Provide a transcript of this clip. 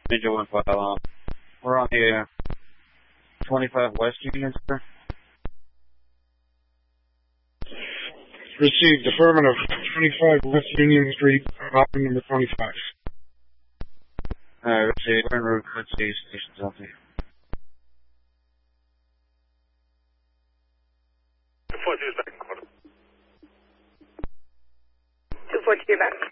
Ninja 1 file. We're on the 25 West Union, sir. Received. Affirmative. 25 West Union Street, option number 25. Alright, received. We're in route code C, station something. 242 is back in quarter. 242 back.